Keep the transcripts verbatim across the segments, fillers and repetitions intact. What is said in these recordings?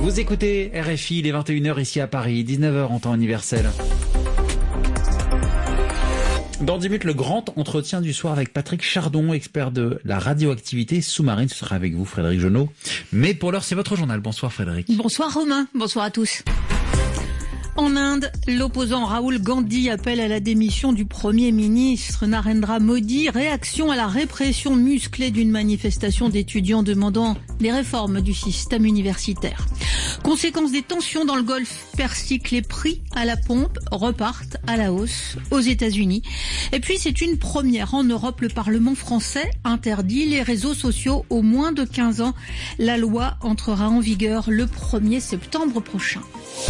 Vous écoutez R F I, il est vingt et une heures ici à Paris, dix-neuf heures en temps universel. Dans dix minutes, le grand entretien du soir avec Patrick Chardon, expert de la radioactivité sous-marine. Ce sera avec vous, Frédéric Genot. Mais pour l'heure, c'est votre journal. Bonsoir Frédéric. Bonsoir Romain, bonsoir à tous. En Inde, l'opposant Rahul Gandhi appelle à la démission du Premier ministre Narendra Modi. Réaction à la répression musclée d'une manifestation d'étudiants demandant des réformes du système universitaire. Conséquence des tensions dans le Golfe Persique, les prix à la pompe repartent à la hausse aux États-Unis. Et puis c'est une première en Europe. Le Parlement français interdit les réseaux sociaux aux moins de quinze ans. La loi entrera en vigueur le premier septembre prochain.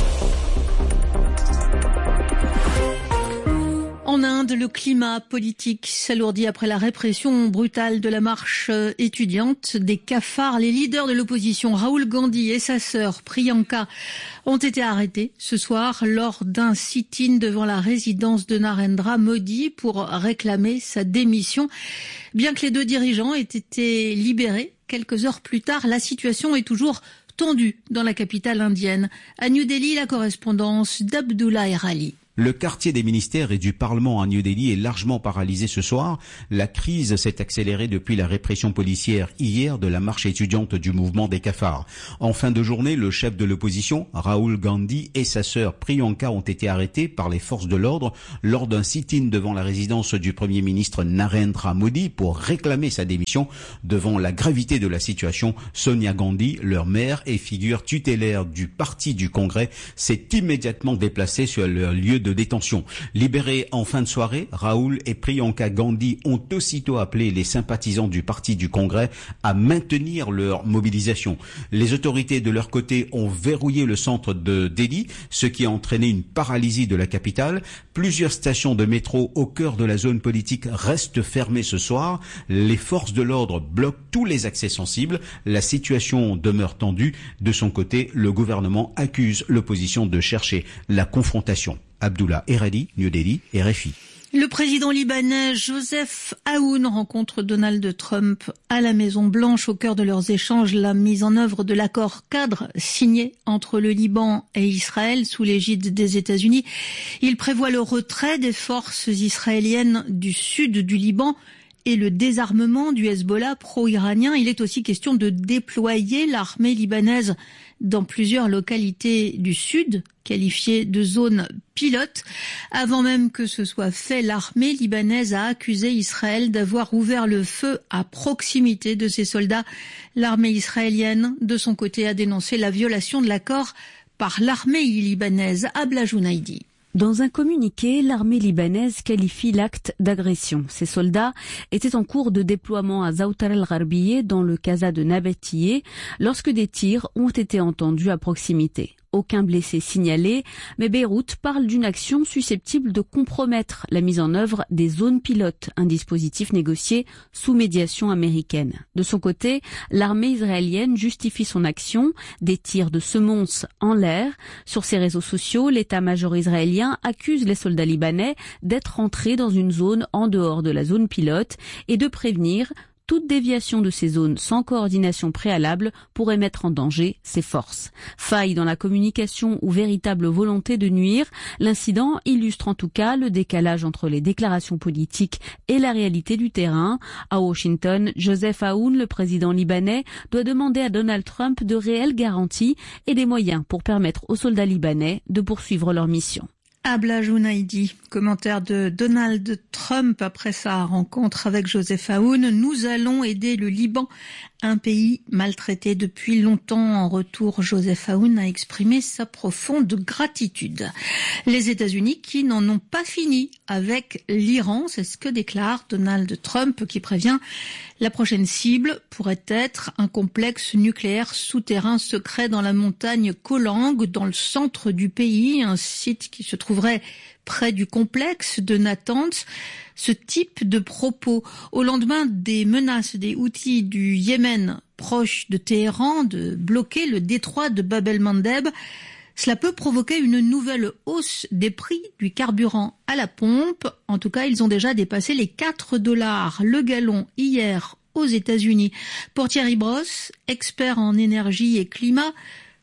En Inde, le climat politique s'alourdit après la répression brutale de la marche étudiante des cafards. Les leaders de l'opposition, Rahul Gandhi et sa sœur Priyanka, ont été arrêtés ce soir lors d'un sit-in devant la résidence de Narendra Modi pour réclamer sa démission. Bien que les deux dirigeants aient été libérés quelques heures plus tard, la situation est toujours tendue dans la capitale indienne. À New Delhi, la correspondance d'Abdullah Erali. Le quartier des ministères et du Parlement à New Delhi est largement paralysé ce soir. La crise s'est accélérée depuis la répression policière hier de la marche étudiante du mouvement des cafards. En fin de journée, le chef de l'opposition, Rahul Gandhi, et sa sœur Priyanka ont été arrêtés par les forces de l'ordre lors d'un sit-in devant la résidence du Premier ministre Narendra Modi pour réclamer sa démission. Devant la gravité de la situation, Sonia Gandhi, leur mère et figure tutélaire du parti du Congrès, s'est immédiatement déplacée sur leur lieu de détention. Libérés en fin de soirée, Rahul et Priyanka Gandhi ont aussitôt appelé les sympathisants du parti du Congrès à maintenir leur mobilisation. Les autorités de leur côté ont verrouillé le centre de Delhi, ce qui a entraîné une paralysie de la capitale. Plusieurs stations de métro au cœur de la zone politique restent fermées ce soir. Les forces de l'ordre bloquent tous les accès sensibles. La situation demeure tendue. De son côté, le gouvernement accuse l'opposition de chercher la confrontation. Abdullah Erali, New Delhi, R F I. Le président libanais Joseph Aoun rencontre Donald Trump à la Maison-Blanche. Au cœur de leurs échanges, la mise en œuvre de l'accord cadre signé entre le Liban et Israël sous l'égide des États-Unis. Il prévoit le retrait des forces israéliennes du sud du Liban et le désarmement du Hezbollah pro-iranien. Il est aussi question de déployer l'armée libanaise dans plusieurs localités du sud, qualifiées de zones pilotes. Avant même que ce soit fait, l'armée libanaise a accusé Israël d'avoir ouvert le feu à proximité de ses soldats. L'armée israélienne, de son côté, a dénoncé la violation de l'accord par l'armée libanaise. Abla Jounaidi. Dans un communiqué, l'armée libanaise qualifie l'acte d'agression. Ces soldats étaient en cours de déploiement à Zautar el-Gharbiyeh dans le Kaza de Nabatiyeh lorsque des tirs ont été entendus à proximité. Aucun blessé signalé, mais Beyrouth parle d'une action susceptible de compromettre la mise en œuvre des zones pilotes, un dispositif négocié sous médiation américaine. De son côté, l'armée israélienne justifie son action, des tirs de semonces en l'air. Sur ses réseaux sociaux, l'état-major israélien accuse les soldats libanais d'être entrés dans une zone en dehors de la zone pilote et de prévenir toute déviation de ces zones sans coordination préalable pourrait mettre en danger ses forces. Faille dans la communication ou véritable volonté de nuire, l'incident illustre en tout cas le décalage entre les déclarations politiques et la réalité du terrain. À Washington, Joseph Aoun, le président libanais, doit demander à Donald Trump de réelles garanties et des moyens pour permettre aux soldats libanais de poursuivre leur mission. Abla Jounaidi, commentaire de Donald Trump après sa rencontre avec Joseph Aoun. Nous allons aider le Liban, un pays maltraité depuis longtemps. En retour, Joseph Aoun a exprimé sa profonde gratitude. Les États-Unis qui n'en ont pas fini avec l'Iran, c'est ce que déclare Donald Trump, qui prévient la prochaine cible pourrait être un complexe nucléaire souterrain secret dans la montagne Kolang, dans le centre du pays, un site qui se trouverait près du complexe de Natanz. Ce type de propos, au lendemain des menaces des Houthis du Yémen proche de Téhéran de bloquer le détroit de Bab el-Mandeb, cela peut provoquer une nouvelle hausse des prix du carburant à la pompe. En tout cas, ils ont déjà dépassé les quatre dollars le gallon hier aux États-Unis. Pour Thierry Brosse, expert en énergie et climat,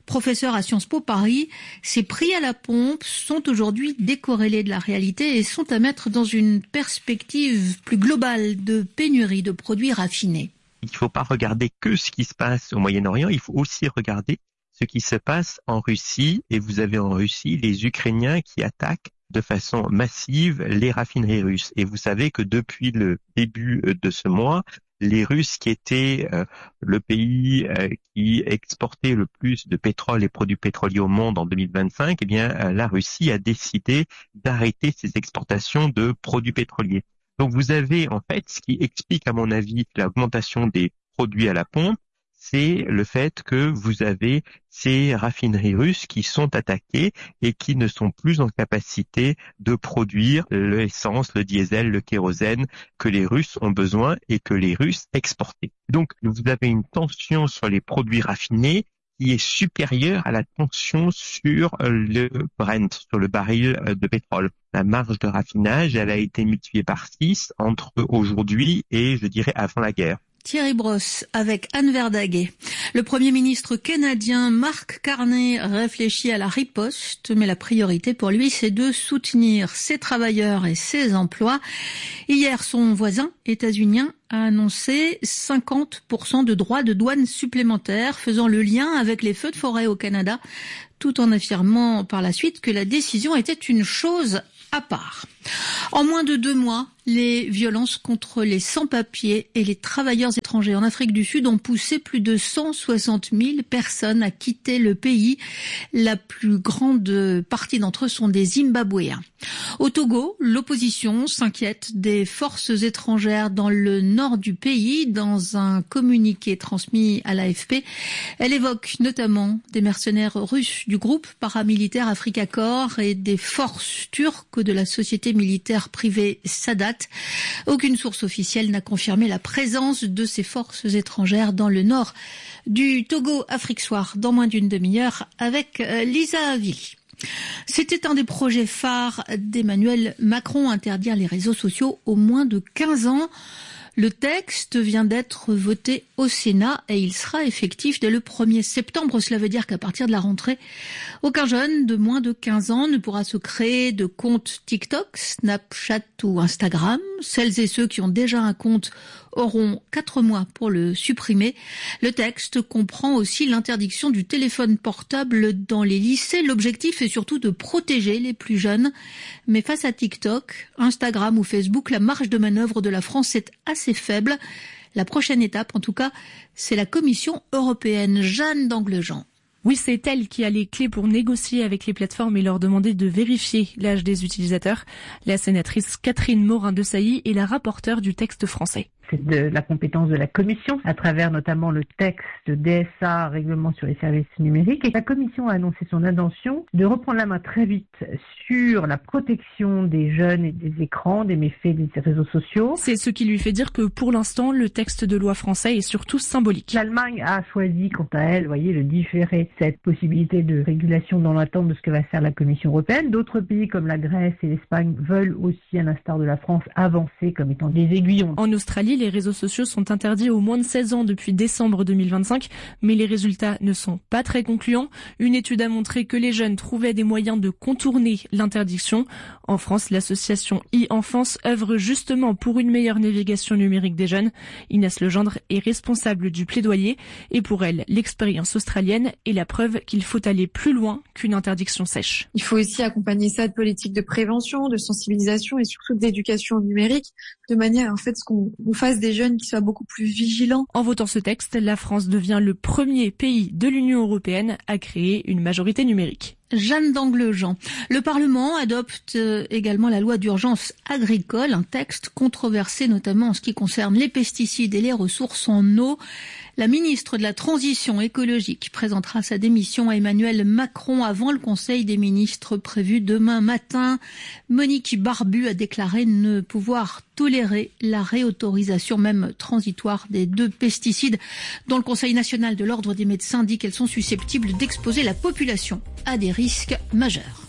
professeur à Sciences Po Paris, ces prix à la pompe sont aujourd'hui décorrélés de la réalité et sont à mettre dans une perspective plus globale de pénurie de produits raffinés. Il ne faut pas regarder que ce qui se passe au Moyen-Orient, il faut aussi regarder ce qui se passe en Russie. Et vous avez en Russie les Ukrainiens qui attaquent de façon massive les raffineries russes. Et vous savez que depuis le début de ce mois, les Russes, qui étaient euh, le pays euh, qui exportait le plus de pétrole et produits pétroliers au monde en deux mille vingt-cinq, eh bien, euh, la Russie a décidé d'arrêter ses exportations de produits pétroliers. Donc, vous avez, en fait, ce qui explique, à mon avis, l'augmentation des produits à la pompe, c'est le fait que vous avez ces raffineries russes qui sont attaquées et qui ne sont plus en capacité de produire l'essence, le diesel, le kérosène que les Russes ont besoin et que les Russes exportaient. Donc, vous avez une tension sur les produits raffinés qui est supérieure à la tension sur le Brent, sur le baril de pétrole. La marge de raffinage, elle a été multipliée par six entre aujourd'hui et, je dirais, avant la guerre. Thierry Brosse avec Anne Verdaguet. Le Premier ministre canadien Mark Carney réfléchit à la riposte, mais la priorité pour lui, c'est de soutenir ses travailleurs et ses emplois. Hier, son voisin états-unien a annoncé cinquante pour cent de droits de douane supplémentaires, faisant le lien avec les feux de forêt au Canada, tout en affirmant par la suite que la décision était une chose à part. En moins de deux mois, les violences contre les sans-papiers et les travailleurs étrangers en Afrique du Sud ont poussé plus de cent soixante mille personnes à quitter le pays. La plus grande partie d'entre eux sont des Zimbabwéens. Au Togo, l'opposition s'inquiète des forces étrangères dans le nord du pays. Dans un communiqué transmis à l'A F P, elle évoque notamment des mercenaires russes du groupe paramilitaire Africa Corps et des forces turques de la société militaire privée Sadat. Aucune source officielle n'a confirmé la présence de ces forces étrangères dans le nord du Togo. Afrique Soir, dans moins d'une demi-heure, avec Lisa Villy. C'était un des projets phares d'Emmanuel Macron, interdire les réseaux sociaux aux moins de quinze ans. Le texte vient d'être voté au Sénat et il sera effectif dès le premier septembre. Cela veut dire qu'à partir de la rentrée, aucun jeune de moins de quinze ans ne pourra se créer de compte TikTok, Snapchat ou Instagram. Celles et ceux qui ont déjà un compte auront quatre mois pour le supprimer. Le texte comprend aussi l'interdiction du téléphone portable dans les lycées. L'objectif est surtout de protéger les plus jeunes. Mais face à TikTok, Instagram ou Facebook, la marge de manœuvre de la France est assez faible. La prochaine étape, en tout cas, c'est la Commission européenne. Jeanne d'Anglejean. Oui, c'est elle qui a les clés pour négocier avec les plateformes et leur demander de vérifier l'âge des utilisateurs. La sénatrice Catherine Morin-Desailly est la rapporteure du texte français. C'est de la compétence de la Commission, à travers notamment le texte D S A, règlement sur les services numériques. Et la Commission a annoncé son intention de reprendre la main très vite sur la protection des jeunes et des écrans, des méfaits des réseaux sociaux. C'est ce qui lui fait dire que pour l'instant, le texte de loi français est surtout symbolique. L'Allemagne a choisi, quant à elle, voyez, de différer cette possibilité de régulation dans l'attente de ce que va faire la Commission européenne. D'autres pays comme la Grèce et l'Espagne veulent aussi, à l'instar de la France, avancer comme étant des aiguillons. En Australie, les réseaux sociaux sont interdits aux moins de seize ans depuis décembre deux mille vingt-cinq, mais les résultats ne sont pas très concluants. Une étude a montré que les jeunes trouvaient des moyens de contourner l'interdiction. En France, l'association e-Enfance œuvre justement pour une meilleure navigation numérique des jeunes. Inès Legendre est responsable du plaidoyer et pour elle, l'expérience australienne est la preuve qu'il faut aller plus loin qu'une interdiction sèche. Il faut aussi accompagner ça de politiques de prévention, de sensibilisation et surtout d'éducation numérique, de manière en fait ce qu'on on fasse des jeunes qui soient beaucoup plus vigilants. En votant ce texte, la France devient le premier pays de l'Union européenne à créer une majorité numérique. Jeanne d'Anglejean. Le Parlement adopte également la loi d'urgence agricole, un texte controversé notamment en ce qui concerne les pesticides et les ressources en eau. La ministre de la Transition écologique présentera sa démission à Emmanuel Macron avant le Conseil des ministres prévu demain matin. Monique Barbu a déclaré ne pouvoir tolérer la réautorisation même transitoire des deux pesticides dont le Conseil national de l'ordre des médecins dit qu'elles sont susceptibles d'exposer la population à des risques majeurs.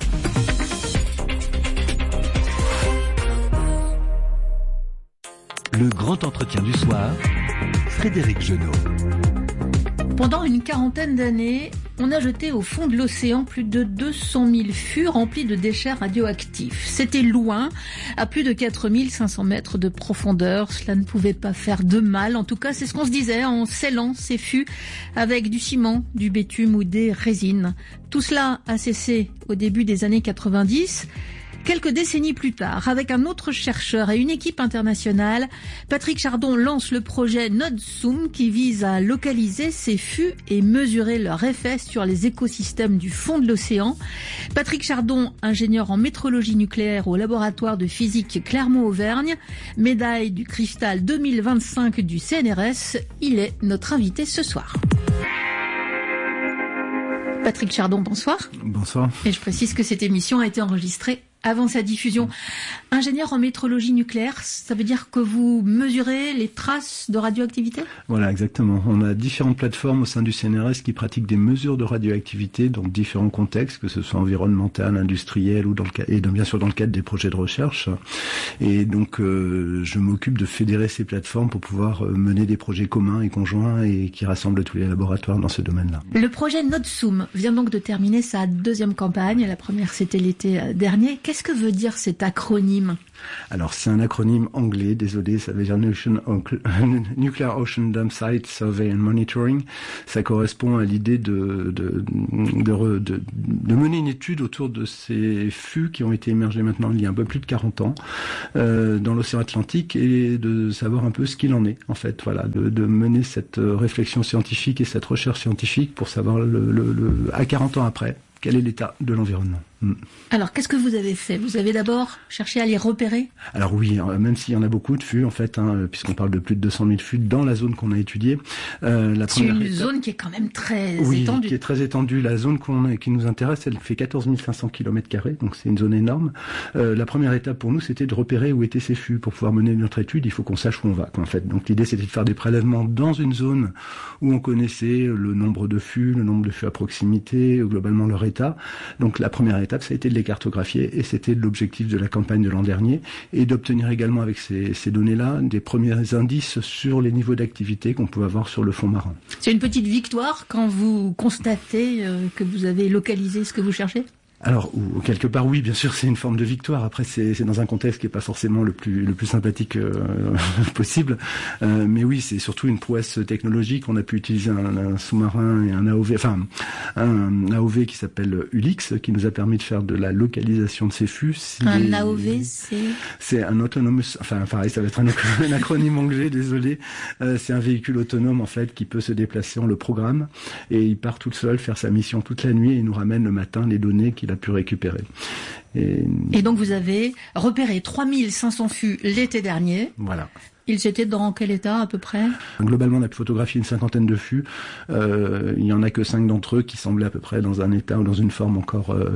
Le grand entretien du soir, Frédéric Genot. Pendant une quarantaine d'années, on a jeté au fond de l'océan plus de deux cent mille fûts remplis de déchets radioactifs. C'était loin, à plus de quatre mille cinq cents mètres de profondeur. Cela ne pouvait pas faire de mal. En tout cas, c'est ce qu'on se disait en scellant ces fûts avec du ciment, du bitume ou des résines. Tout cela a cessé au début des années quatre-vingt-dix. Quelques décennies plus tard, avec un autre chercheur et une équipe internationale, Patrick Chardon lance le projet NODSOOM qui vise à localiser ces fûts et mesurer leur effet sur les écosystèmes du fond de l'océan. Patrick Chardon, ingénieur en métrologie nucléaire au laboratoire de physique Clermont-Auvergne, médaille du cristal deux mille vingt-cinq du C N R S, il est notre invité ce soir. Patrick Chardon, bonsoir. Bonsoir. Et je précise que cette émission a été enregistrée avant sa diffusion. Ingénieur en métrologie nucléaire, ça veut dire que vous mesurez les traces de radioactivité ? Voilà, exactement. On a différentes plateformes au sein du C N R S qui pratiquent des mesures de radioactivité dans différents contextes, que ce soit environnemental, industriel ou dans le cas, et bien sûr dans le cadre des projets de recherche. Et donc, euh, je m'occupe de fédérer ces plateformes pour pouvoir mener des projets communs et conjoints et qui rassemblent tous les laboratoires dans ce domaine-là. Le projet NODSOOM vient donc de terminer sa deuxième campagne. La première, c'était l'été dernier. Qu'est-ce que veut dire cet acronyme ? Alors, c'est un acronyme anglais, désolé, ça veut dire Nuclear Ocean Dump Site Survey and Monitoring. Ça correspond à l'idée de, de, de, de, de mener une étude autour de ces fûts qui ont été émergés maintenant il y a un peu plus de quarante ans euh, dans l'océan Atlantique et de savoir un peu ce qu'il en est, en fait. Voilà, de, de mener cette réflexion scientifique et cette recherche scientifique pour savoir, le, le, le, à quarante ans après, quel est l'état de l'environnement. Alors, qu'est-ce que vous avez fait ? Vous avez d'abord cherché à les repérer ? Alors oui, même s'il y en a beaucoup de fûts, en fait, hein, puisqu'on parle de plus de deux cent mille fûts dans la zone qu'on a étudiée. Euh, la c'est une étape, zone qui est quand même très oui, étendue. Oui, qui est très étendue. La zone qu'on, qui nous intéresse, elle fait quatorze mille cinq cents kilomètres carrés, donc c'est une zone énorme. Euh, la première étape pour nous, c'était de repérer où étaient ces fûts. Pour pouvoir mener notre étude, il faut qu'on sache où on va, quoi, en fait. Donc l'idée, c'était de faire des prélèvements dans une zone où on connaissait le nombre de fûts, le nombre de fûts à proximité, globalement leur état. Donc la première étape, ça a été de les cartographier. Et c'était l'objectif de la campagne de l'an dernier, et d'obtenir également avec ces, ces données-là des premiers indices sur les niveaux d'activité qu'on peut avoir sur le fond marin. C'est une petite victoire quand vous constatez euh, que vous avez localisé ce que vous cherchez ? Alors, ou, quelque part, oui, bien sûr, c'est une forme de victoire. Après, c'est, c'est dans un contexte qui est pas forcément le plus le plus sympathique euh, possible. Euh, mais oui, c'est surtout une prouesse technologique. On a pu utiliser un, un sous-marin et un A O V, enfin, un A O V qui s'appelle U L I X, qui nous a permis de faire de la localisation de ces fûts. Si un les, A O V, c'est C'est un autonomous, enfin, pareil, ça va être un, un acronyme anglais, désolé. Euh, c'est un véhicule autonome, en fait, qui peut se déplacer, on le programme, et il part tout seul faire sa mission toute la nuit et il nous ramène le matin les données qu'il a pu récupérer. Et, et donc vous avez repéré trois mille cinq cents fûts l'été dernier. Voilà. Ils étaient dans quel état à peu près ? Globalement, on a pu photographier une cinquantaine de fûts. Euh, il y en a que cinq d'entre eux qui semblaient à peu près dans un état ou dans une forme encore euh,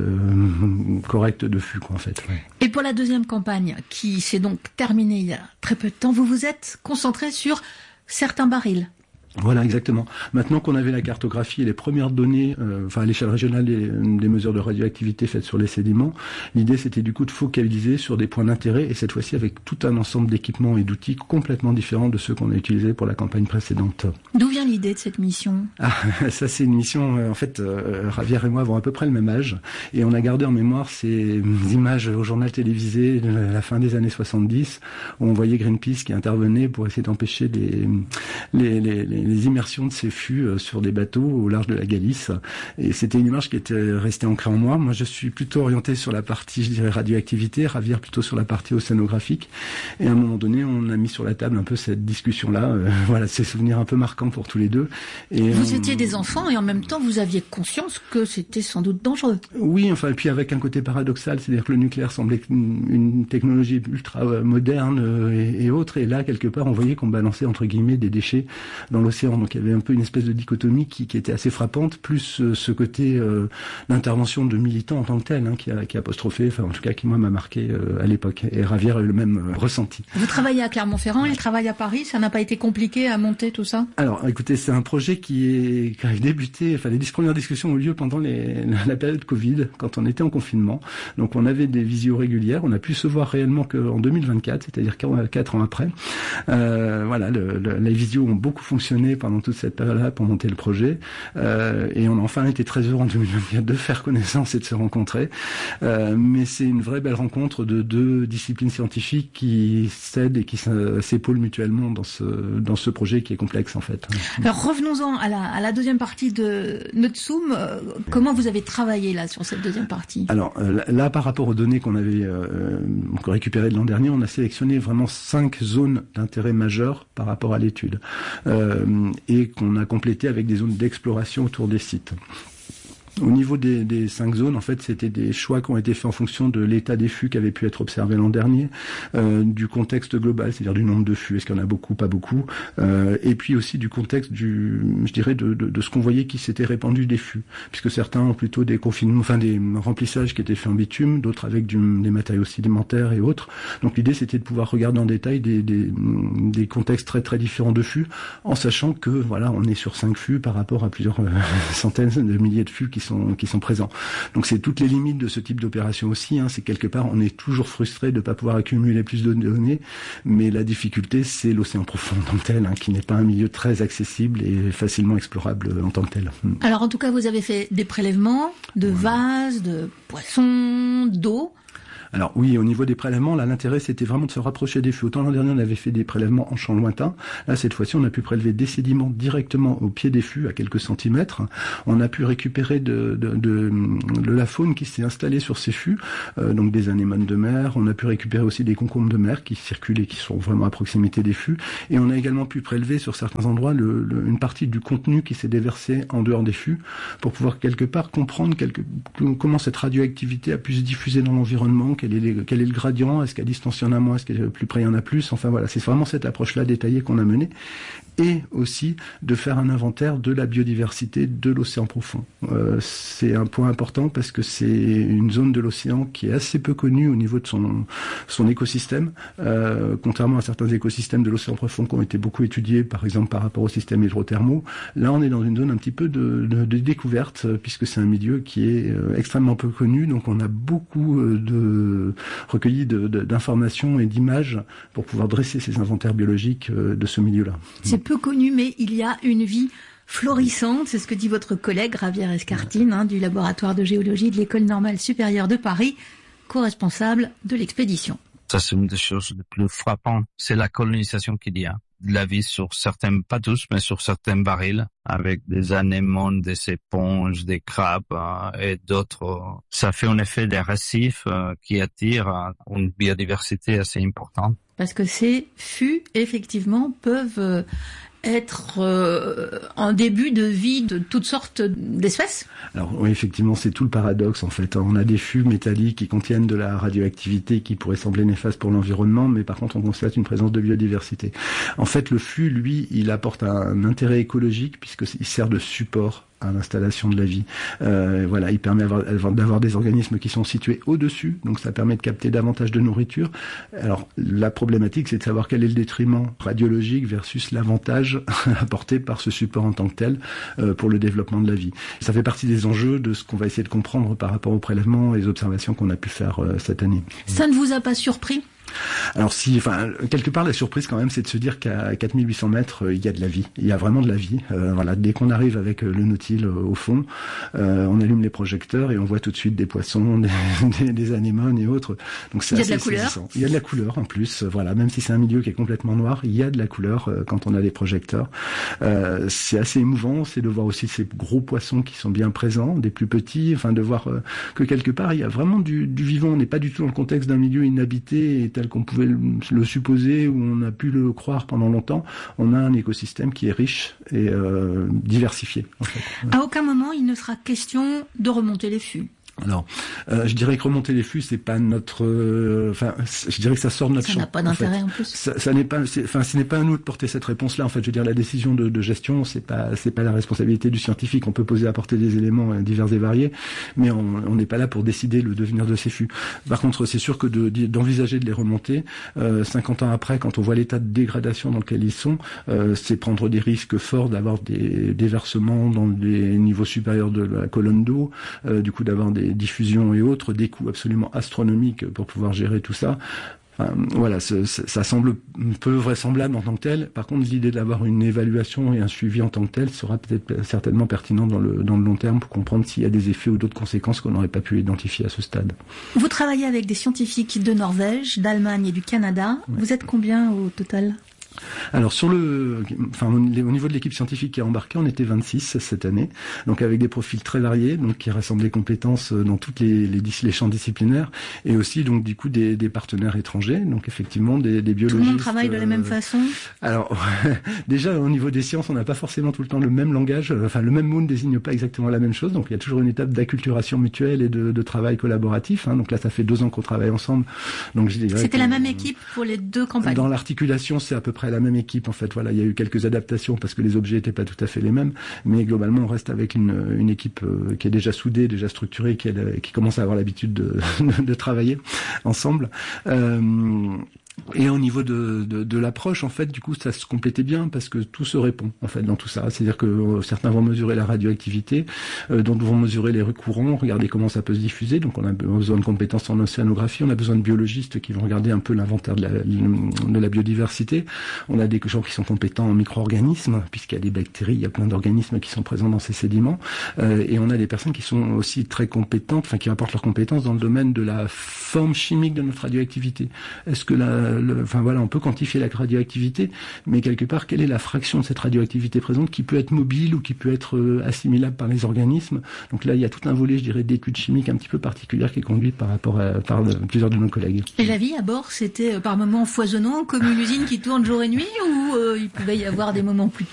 correcte de fûts, quoi, en fait. Ouais. Et pour la deuxième campagne, qui s'est donc terminée il y a très peu de temps, vous vous êtes concentré sur certains barils. Voilà, exactement. Maintenant qu'on avait la cartographie et les premières données, euh, enfin à l'échelle régionale des, des mesures de radioactivité faites sur les sédiments, l'idée c'était du coup de focaliser sur des points d'intérêt et cette fois-ci avec tout un ensemble d'équipements et d'outils complètement différents de ceux qu'on a utilisés pour la campagne précédente. D'où vient l'idée de cette mission ? Ah, ça c'est une mission, euh, en fait, euh, Javier et moi avons à peu près le même âge et on a gardé en mémoire ces images au journal télévisé de la fin des années soixante-dix où on voyait Greenpeace qui intervenait pour essayer d'empêcher les, les, les, les les immersions de ces fûts sur des bateaux au large de la Galice. Et c'était une image qui était restée ancrée en moi. Moi, je suis plutôt orienté sur la partie, je dirais, radioactivité, Javier plutôt sur la partie océanographique. Et à un moment donné, on a mis sur la table un peu cette discussion-là. Euh, voilà, ces souvenirs un peu marquants pour tous les deux. Et vous on... étiez des enfants et en même temps, vous aviez conscience que c'était sans doute dangereux. Oui, enfin, et puis avec un côté paradoxal, c'est-à-dire que le nucléaire semblait une, une technologie ultra moderne et, et autre. Et là, quelque part, on voyait qu'on balançait, entre guillemets, des déchets dans l'océan. Donc il y avait un peu une espèce de dichotomie qui, qui était assez frappante, plus euh, ce côté euh, d'intervention de militants en tant que tel, hein, qui a, qui a apostrophé, enfin en tout cas qui moi m'a marqué euh, à l'époque. Et Javier a eu le même euh, ressenti. Vous travaillez à Clermont-Ferrand, il travaille à Paris, ça n'a pas été compliqué à monter tout ça ? Alors écoutez, c'est un projet qui, est, qui a débuté, enfin les dix premières discussions ont eu lieu pendant les, la période Covid, quand on était en confinement. Donc on avait des visios régulières, on a pu se voir réellement qu'en deux mille vingt-quatre, c'est-à-dire quatre ans après. Euh, voilà, le, le, les visios ont beaucoup fonctionné passionné pendant toute cette période-là pour monter le projet. Euh, et on a enfin été très heureux en deux mille vingt-quatre de faire connaissance et de se rencontrer. Euh, mais c'est une vraie belle rencontre de deux disciplines scientifiques qui s'aident et qui s'épaulent mutuellement dans ce dans ce projet qui est complexe en fait. Alors revenons-en à la, à la deuxième partie de notre Zoom. Euh, comment vous avez travaillé là sur cette deuxième partie? Alors euh, là, par rapport aux données qu'on avait euh, récupérées de l'an dernier, on a sélectionné vraiment cinq zones d'intérêt majeur par rapport à l'étude euh, et qu'on a complété avec des zones d'exploration autour des sites. Au niveau des, des cinq zones, en fait, c'était des choix qui ont été faits en fonction de l'état des fûts qui avait pu être observé l'an dernier, euh, du contexte global, c'est-à-dire du nombre de fûts, est-ce qu'il y en a beaucoup, pas beaucoup, euh, et puis aussi du contexte du, je dirais, de, de, de ce qu'on voyait qui s'était répandu des fûts, puisque certains ont plutôt des confinements, enfin des remplissages qui étaient faits en bitume, d'autres avec du, des matériaux sédimentaires et autres. Donc l'idée, c'était de pouvoir regarder en détail des, des, des contextes très très différents de fûts, en sachant que voilà, on est sur cinq fûts par rapport à plusieurs euh, centaines de milliers de fûts qui sont qui sont présents. Donc c'est toutes les limites de ce type d'opération aussi, hein. C'est quelque part, on est toujours frustré de ne pas pouvoir accumuler plus de données, mais la difficulté, c'est l'océan profond en tant que tel, hein, qui n'est pas un milieu très accessible et facilement explorable en tant que tel. Alors en tout cas, vous avez fait des prélèvements de vases, de poissons, d'eau. Alors oui, au niveau des prélèvements, là, l'intérêt, c'était vraiment de se rapprocher des fûts. Autant l'an dernier, on avait fait des prélèvements en champ lointain. Là, cette fois-ci, on a pu prélever des sédiments directement au pied des fûts, à quelques centimètres. On a pu récupérer de, de, de, de la faune qui s'est installée sur ces fûts, euh, donc des anémones de mer. On a pu récupérer aussi des concombres de mer qui circulent et qui sont vraiment à proximité des fûts. Et on a également pu prélever sur certains endroits le, le, une partie du contenu qui s'est déversé en dehors des fûts pour pouvoir quelque part comprendre quelque, comment cette radioactivité a pu se diffuser dans l'environnement. Quel est, les, quel est le gradient? Est-ce qu'à distance il y en a moins? Est-ce qu'à plus près il y en a plus? Enfin voilà, c'est vraiment cette approche-là détaillée qu'on a menée. Et aussi de faire un inventaire de la biodiversité de l'océan profond. Euh, c'est un point important parce que c'est une zone de l'océan qui est assez peu connue au niveau de son, son écosystème, euh, contrairement à certains écosystèmes de l'océan profond qui ont été beaucoup étudiés, par exemple par rapport au système hydrothermaux. Là, on est dans une zone un petit peu de, de, de découverte puisque c'est un milieu qui est euh, extrêmement peu connu, donc on a beaucoup euh, de recueilli de, de, d'informations et d'images pour pouvoir dresser ces inventaires biologiques euh, de ce milieu-là. C'est peu connu, mais il y a une vie florissante. C'est ce que dit votre collègue Javier Escartin, hein, du laboratoire de géologie de l'École normale supérieure de Paris, co-responsable de l'expédition. Ça, c'est une des choses les plus frappantes. C'est la colonisation qu'il y a. La vie sur certains, pas tous, mais sur certains barils, avec des anémones, des éponges, des crabes euh, et d'autres. Ça fait en effet des récifs euh, qui attirent euh, une biodiversité assez importante. Parce que ces fûts, effectivement, peuvent euh, être euh, en début de vie de toutes sortes d'espèces. Alors oui, effectivement, c'est tout le paradoxe en fait. On a des fûts métalliques qui contiennent de la radioactivité qui pourrait sembler néfaste pour l'environnement, mais par contre on constate une présence de biodiversité. En fait, le fût, lui, il apporte un intérêt écologique puisqu'il sert de support à l'installation de la vie. Euh, voilà, il permet d'avoir, d'avoir des organismes qui sont situés au-dessus, donc ça permet de capter davantage de nourriture. Alors, la problématique, c'est de savoir quel est le détriment radiologique versus l'avantage apporté par ce support en tant que tel euh, pour le développement de la vie. Ça fait partie des enjeux de ce qu'on va essayer de comprendre par rapport aux prélèvements et les observations qu'on a pu faire euh, cette année. Ça ne vous a pas surpris ? Alors si, enfin, quelque part la surprise quand même, c'est de se dire qu'à quatre mille huit cents mètres, euh, il y a de la vie. Il y a vraiment de la vie. Euh, voilà, dès qu'on arrive avec euh, le Nautile euh, au fond, euh, on allume les projecteurs et on voit tout de suite des poissons, des, des, des anémones et autres. Donc c'est il y a assez de la couleur. saisissant. Il y a de la couleur en plus. Euh, voilà, même si c'est un milieu qui est complètement noir, il y a de la couleur euh, quand on a des projecteurs. Euh, c'est assez émouvant, c'est de voir aussi ces gros poissons qui sont bien présents, des plus petits. Enfin, de voir euh, que quelque part il y a vraiment du, du vivant. On n'est pas du tout dans le contexte d'un milieu inhabité et tel qu'on pouvait le le supposer ou on a pu le croire pendant longtemps. On a un écosystème qui est riche et euh, diversifié. En fait. À aucun moment il ne sera question de remonter les fûts. Alors, euh, je dirais que remonter les fûts, c'est pas notre. Euh, enfin, je dirais que ça sort de notre ça champ. Ça n'a pas d'intérêt en, en fait. plus. Ça, ça n'est pas. Enfin, ce n'est pas à nous de porter cette réponse-là. En fait, je veux dire, la décision de, de gestion, c'est pas, c'est pas la responsabilité du scientifique. On peut poser, apporter des éléments divers et variés, mais on n'est pas là pour décider le devenir de ces fûts. Par contre, c'est sûr que de, d'envisager de les remonter, euh, cinquante ans après, quand on voit l'état de dégradation dans lequel ils sont, euh, c'est prendre des risques forts d'avoir des déversements dans les niveaux supérieurs de la colonne d'eau, euh, du coup d'avoir des diffusions et autres, des coûts absolument astronomiques pour pouvoir gérer tout ça. Enfin, voilà, ce, ce, ça semble peu vraisemblable en tant que tel. Par contre, l'idée d'avoir une évaluation et un suivi en tant que tel sera peut-être certainement pertinent dans le, dans le long terme pour comprendre s'il y a des effets ou d'autres conséquences qu'on n'aurait pas pu identifier à ce stade. Vous travaillez avec des scientifiques de Norvège, d'Allemagne et du Canada. Ouais. Vous êtes combien au total ? Alors sur le, enfin au niveau de l'équipe scientifique qui a embarqué, on était vingt-six cette année, donc avec des profils très variés, donc qui rassemblent des compétences dans toutes les, les, les champs disciplinaires, et aussi donc du coup des, des partenaires étrangers, donc effectivement des, des biologistes. Tout le monde travaille de la même euh, façon. Alors déjà au niveau des sciences, on n'a pas forcément tout le temps le même langage, enfin le même mot ne désigne pas exactement la même chose, donc il y a toujours une étape d'acculturation mutuelle et de, de travail collaboratif. Hein, donc là, ça fait deux ans qu'on travaille ensemble. Donc je dirais. C'était la même équipe pour les deux campagnes. Dans l'articulation, c'est à peu près la même équipe en fait. Voilà, il y a eu quelques adaptations parce que les objets n'étaient pas tout à fait les mêmes, mais globalement on reste avec une, une équipe euh, qui est déjà soudée, déjà structurée, qui, a, qui commence à avoir l'habitude de, de, de travailler ensemble. Euh, Et au niveau de, de, de l'approche, en fait, du coup, ça se complétait bien parce que tout se répond, en fait, dans tout ça. C'est-à-dire que euh, certains vont mesurer la radioactivité, euh, d'autres vont mesurer les courants, regarder comment ça peut se diffuser. Donc, on a besoin de compétences en océanographie, on a besoin de biologistes qui vont regarder un peu l'inventaire de la, de la biodiversité. On a des gens qui sont compétents en micro-organismes, puisqu'il y a des bactéries, il y a plein d'organismes qui sont présents dans ces sédiments. Euh, et on a des personnes qui sont aussi très compétentes, enfin, qui apportent leurs compétences dans le domaine de la forme chimique de notre radioactivité. Est-ce que la Le, enfin voilà, on peut quantifier la radioactivité, mais quelque part, quelle est la fraction de cette radioactivité présente qui peut être mobile ou qui peut être euh, assimilable par les organismes. Donc là, il y a tout un volet, je dirais, d'études chimiques un petit peu particulières qui est conduite par rapport à par euh, plusieurs de nos collègues. Et la vie à bord, c'était euh, par moments foisonnant, comme une usine qui tourne jour et nuit, ou euh, il pouvait y avoir des moments plus